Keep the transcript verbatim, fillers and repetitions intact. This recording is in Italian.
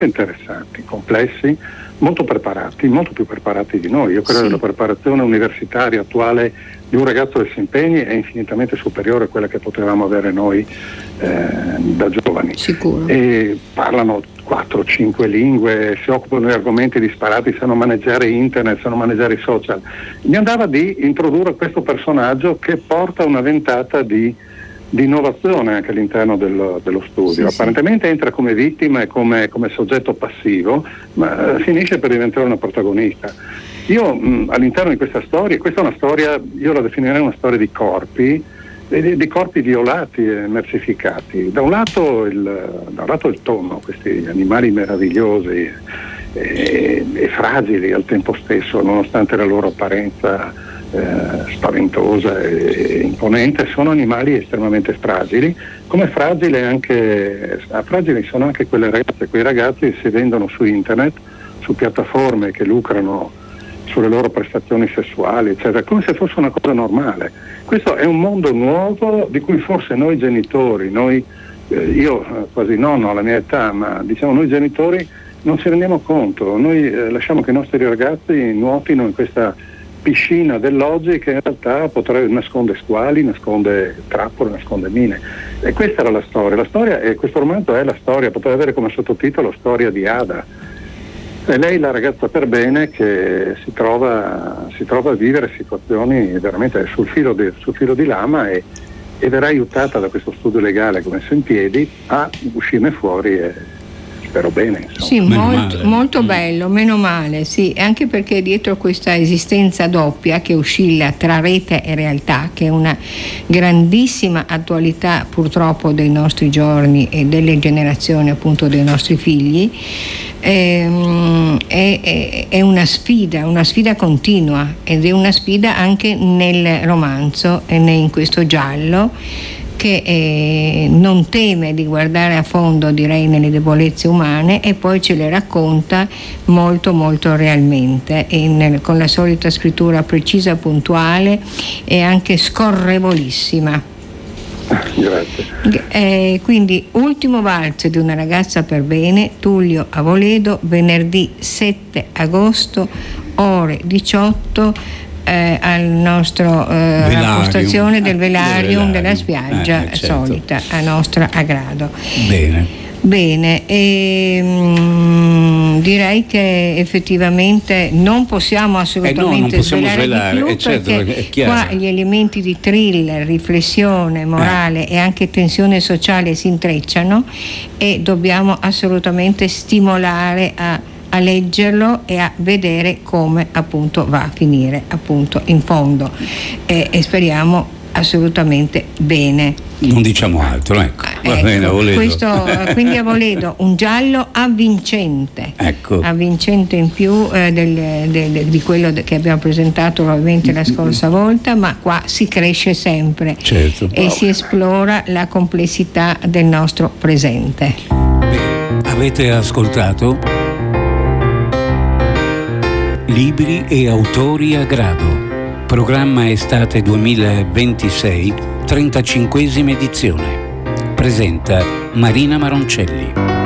interessanti, complessi, molto preparati, molto più preparati di noi. Io credo Sì. che la preparazione universitaria attuale di un ragazzo che si impegni è infinitamente superiore a quella che potevamo avere noi eh, da giovani. Sicuro. E parlano quattro cinque lingue, si occupano di argomenti disparati, sanno maneggiare internet, sanno maneggiare i social. Mi andava di introdurre questo personaggio che porta una ventata di, di innovazione anche all'interno dello, dello studio. Sì, Apparentemente sì. entra come vittima e come, come soggetto passivo, ma eh, finisce per diventare una protagonista. Io mh, all'interno di questa storia, questa è una storia, io la definirei una storia di corpi, di, di corpi violati e mercificati. Da un lato il, da un lato il tonno, questi animali meravigliosi e, e fragili al tempo stesso, nonostante la loro apparenza eh, spaventosa e imponente, sono animali estremamente fragili. Come fragile anche, fragili sono anche quelle ragazze, quei ragazzi che si vendono su internet, su piattaforme che lucrano sulle loro prestazioni sessuali, eccetera, come se fosse una cosa normale. Questo è un mondo nuovo di cui forse noi genitori, noi, eh, io eh, quasi nonno alla mia età, ma diciamo noi genitori non ci rendiamo conto, noi eh, lasciamo che i nostri ragazzi nuotino in questa piscina dell'oggi che in realtà potrebbe nasconde squali, nasconde trappole, nasconde mine. E questa era la storia. La storia, e questo romanzo è la storia, potrebbe avere come sottotitolo Storia di Ada. E lei la ragazza per bene che si trova, si trova a vivere situazioni veramente sul filo di, sul filo di lama e, e verrà aiutata da questo studio legale che ho messo in piedi a uscirne fuori e spero bene. Insomma. Sì, Meno molto, male. molto bello, meno male, sì, anche perché dietro questa esistenza doppia che oscilla tra rete e realtà, che è una grandissima attualità purtroppo dei nostri giorni e delle generazioni appunto dei nostri figli, ehm, è, è, è una sfida, una sfida continua, ed è una sfida anche nel romanzo e in questo giallo, che eh, non teme di guardare a fondo, direi, nelle debolezze umane e poi ce le racconta molto molto realmente, in, con la solita scrittura precisa, puntuale e anche scorrevolissima. Grazie. Eh, quindi ultimo valzer di una ragazza per bene, Tullio Avoledo, venerdì sette agosto, ore diciotto, Eh, al nostro eh, alla postazione del Velarium del della Velarium. spiaggia Eh, certo. solita a nostra aggrado. Bene. Bene, e, mm, direi che effettivamente non possiamo assolutamente Eh no, non possiamo svelare, svelare, di più, eh certo, perché perché è chiaro. qua gli elementi di thriller, riflessione morale Eh. e anche tensione sociale si intrecciano e dobbiamo assolutamente stimolare a a leggerlo e a vedere come appunto va a finire appunto in fondo e, e speriamo assolutamente bene. Non diciamo altro, ecco. Va Ecco, bene, Avoledo. questo, quindi Avoledo, un giallo avvincente, Ecco. avvincente in più eh, del, del, del, di quello che abbiamo presentato probabilmente la scorsa volta, ma qua si cresce sempre Certo. e si esplora la complessità del nostro presente. Bene. Avete ascoltato Libri e autori a grado, programma estate duemilaventisei, trentacinquesima edizione. Presenta Marina Maroncelli.